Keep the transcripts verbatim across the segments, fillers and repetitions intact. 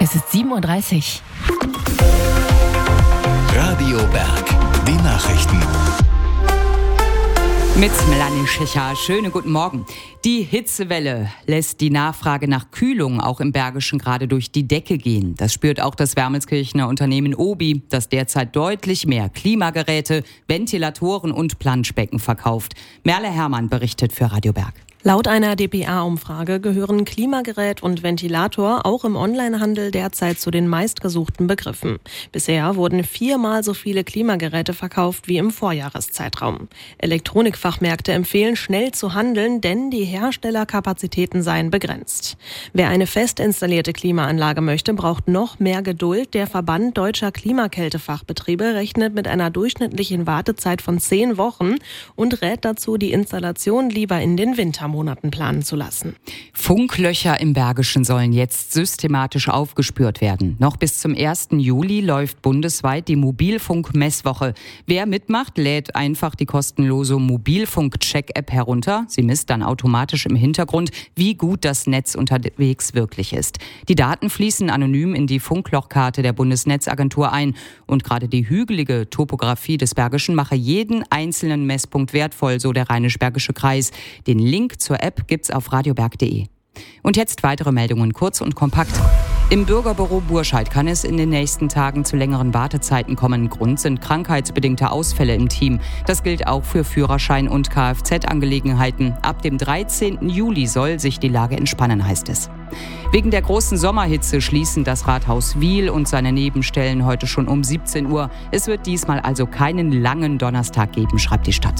Es ist sieben Uhr dreißig. Radio Berg, die Nachrichten. Mit Melanie Schächer. Schönen guten Morgen. Die Hitzewelle lässt die Nachfrage nach Kühlung auch im Bergischen gerade durch die Decke gehen. Das spürt auch das Wermelskirchener Unternehmen Obi, das derzeit deutlich mehr Klimageräte, Ventilatoren und Planschbecken verkauft. Merle Herrmann berichtet für Radio Berg. Laut einer D P A-Umfrage gehören Klimagerät und Ventilator auch im Onlinehandel derzeit zu den meistgesuchten Begriffen. Bisher wurden viermal so viele Klimageräte verkauft wie im Vorjahreszeitraum. Elektronikfachmärkte empfehlen, schnell zu handeln, denn die Herstellerkapazitäten seien begrenzt. Wer eine fest installierte Klimaanlage möchte, braucht noch mehr Geduld. Der Verband Deutscher Klimakältefachbetriebe rechnet mit einer durchschnittlichen Wartezeit von zehn Wochen und rät dazu, die Installation lieber in den Wintermonaten Monaten planen zu lassen. Funklöcher im Bergischen sollen jetzt systematisch aufgespürt werden. Noch bis zum ersten Juli läuft bundesweit die Mobilfunk-Messwoche. Wer mitmacht, lädt einfach die kostenlose Mobilfunk-Check-App herunter. Sie misst dann automatisch im Hintergrund, wie gut das Netz unterwegs wirklich ist. Die Daten fließen anonym in die Funklochkarte der Bundesnetzagentur ein. Und gerade die hügelige Topografie des Bergischen mache jeden einzelnen Messpunkt wertvoll, so der Rheinisch-Bergische Kreis. Den Link zur App gibt's auf radioberg punkt de. Und jetzt weitere Meldungen, kurz und kompakt. Im Bürgerbüro Burscheid kann es in den nächsten Tagen zu längeren Wartezeiten kommen. Grund sind krankheitsbedingte Ausfälle im Team. Das gilt auch für Führerschein- und Kfz-Angelegenheiten. Ab dem dreizehnten Juli soll sich die Lage entspannen, heißt es. Wegen der großen Sommerhitze schließen das Rathaus Wiel und seine Nebenstellen heute schon um siebzehn Uhr. Es wird diesmal also keinen langen Donnerstag geben, schreibt die Stadt.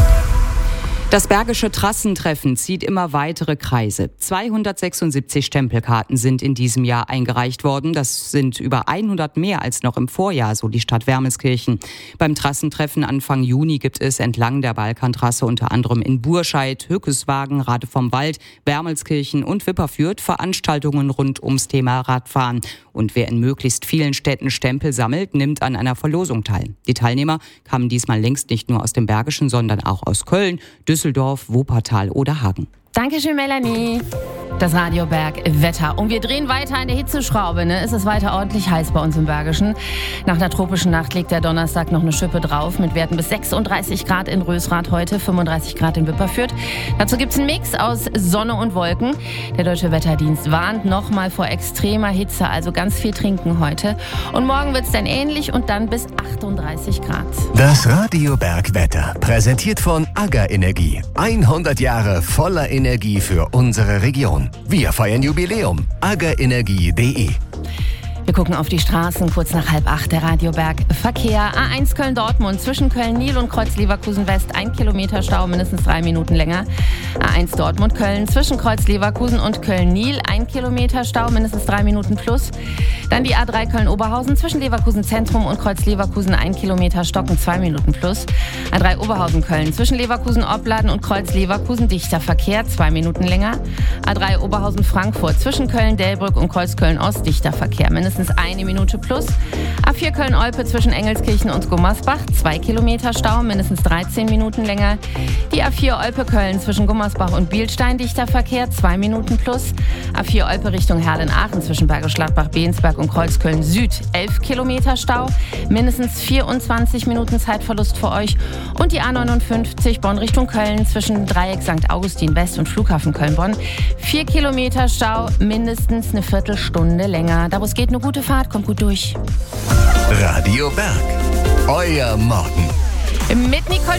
Das Bergische Trassentreffen zieht immer weitere Kreise. zweihundertsechsundsiebzig Stempelkarten sind in diesem Jahr eingereicht worden. Das sind über hundert mehr als noch im Vorjahr, so die Stadt Wermelskirchen. Beim Trassentreffen Anfang Juni gibt es entlang der Balkantrasse unter anderem in Burscheid, Hückeswagen, Rade vom Wald, Wermelskirchen und Wipperfürth Veranstaltungen rund ums Thema Radfahren. Und wer in möglichst vielen Städten Stempel sammelt, nimmt an einer Verlosung teil. Die Teilnehmer kamen diesmal längst nicht nur aus dem Bergischen, sondern auch aus Köln, Düsseldorf, Wuppertal oder Hagen. Dankeschön, Melanie. Das Radio Berg Wetter. Und wir drehen weiter an der Hitzeschraube. Ne? Es ist weiter ordentlich heiß bei uns im Bergischen. Nach einer tropischen Nacht legt der Donnerstag noch eine Schippe drauf mit Werten bis sechsunddreißig Grad in Rösrath heute, fünfunddreißig Grad in Wipperfürth. Dazu gibt es einen Mix aus Sonne und Wolken. Der Deutsche Wetterdienst warnt nochmal vor extremer Hitze, also ganz viel trinken heute. Und morgen wird es dann ähnlich und dann bis achtunddreißig Grad. Das Radio Berg Wetter, präsentiert von AGA Energie. hundert Jahre voller Energie für unsere Region. Wir feiern Jubiläum. agaenergie punkt de. Wir gucken auf die Straßen, kurz nach halb acht, der Radio Berg Verkehr. A eins Köln-Dortmund, zwischen Köln-Nil und Kreuz-Leverkusen-West, ein Kilometer Stau, mindestens drei Minuten länger. A eins Dortmund-Köln, zwischen Kreuz-Leverkusen und Köln-Nil, ein Kilometer Stau, mindestens drei Minuten plus. Dann die A drei Köln-Oberhausen, zwischen Leverkusen-Zentrum und Kreuz-Leverkusen, ein Kilometer Stocken, zwei Minuten plus. A drei Oberhausen-Köln, zwischen Leverkusen-Opladen und Kreuz-Leverkusen, dichter Verkehr, zwei Minuten länger. A drei Oberhausen-Frankfurt, zwischen Köln-Delbrück und Kreuz-Köln-Ost, dichter Verkehr, mindestens eine Minute plus. A vier Köln-Olpe zwischen Engelskirchen und Gummersbach, zwei Kilometer Stau, mindestens dreizehn Minuten länger. Die A vier Olpe-Köln zwischen Gummersbach und Bielstein, dichter Verkehr, zwei Minuten plus. A vier Olpe Richtung Herlen-Aachen zwischen Bergisch Gladbach, Beensberg und Kreuzköln Süd, elf Kilometer Stau, mindestens vierundzwanzig Minuten Zeitverlust für euch. Und die A neunundfünfzig Bonn Richtung Köln zwischen Dreieck Sankt Augustin West und Flughafen Köln-Bonn, vier Kilometer Stau, mindestens eine Viertelstunde länger. Da wo es geht, eine gute Fahrt, kommt gut durch. Radio Berg, euer Morgen. Mit Nicole